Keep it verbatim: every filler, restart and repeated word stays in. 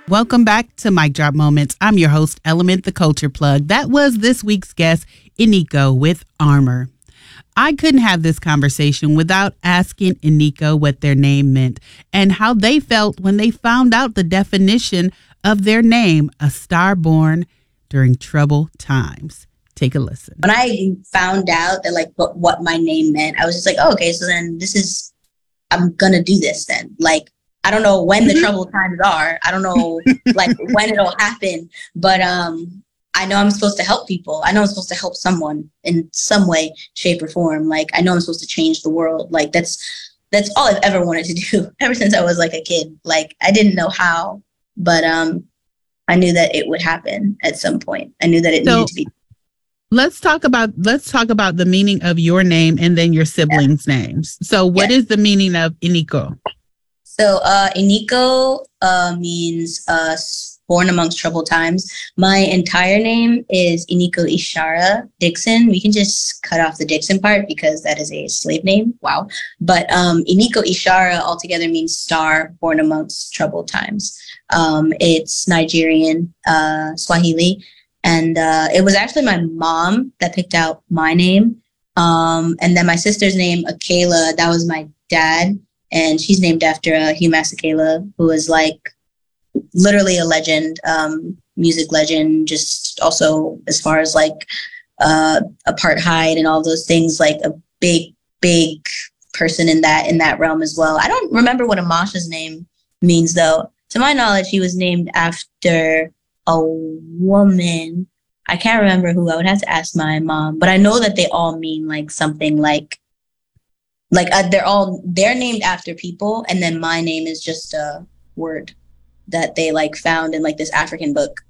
Welcome back to Mic Drop Moments. I'm your host, Element the Culture Plug. That was this week's guest, Iniko with Armor. I couldn't have this conversation without asking Iniko what their name meant and how they felt when they found out the definition of their name, a star born during troubled times. Take a listen. When I found out that like what, what my name meant, I was just like, oh, okay, so then this is, I'm going to do this then. Like, I don't know when the Mm-hmm. troubled times are. I don't know like when it'll happen, but um, I know I'm supposed to help people. I know I'm supposed to help someone in some way, shape or form. Like I know I'm supposed to change the world. Like that's, that's all I've ever wanted to do ever since I was like a kid. Like I didn't know how, but um, I knew that it would happen at some point. I knew that it So, needed to be. Let's talk about let's talk about the meaning of your name and then your siblings' yeah. names. So what yeah. is the meaning of Iniko? So uh, Iniko uh, means uh, born amongst troubled times. My entire name is Iniko Ishara Dixon. We can just cut off the Dixon part because that is a slave name. Wow. But um, Iniko Ishara altogether means star born amongst troubled times. Um, it's Nigerian, uh, Swahili. And uh, it was actually my mom that picked out my name. Um, and then my sister's name, Akela, that was my dad. And she's named after uh, Hugh Masekela, who is like literally a legend, um, music legend, just also as far as like uh, apartheid and all those things, like a big, big person in that in that realm as well. I don't remember what Amasha's name means, though. To my knowledge, he was named after a woman. I can't remember who. I would have to ask my mom. But I know that they all mean like something like, Like uh, they're all, they're named after people. And then my name is just a word that they like found in like this African book.